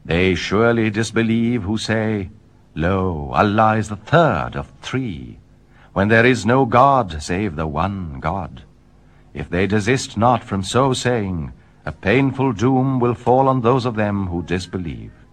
They surely disbelieve who say, Lo, Allah is the third of three, when there is no God save the one God. If they desist not from so saying, a painful doom will fall on those of them who disbelieve.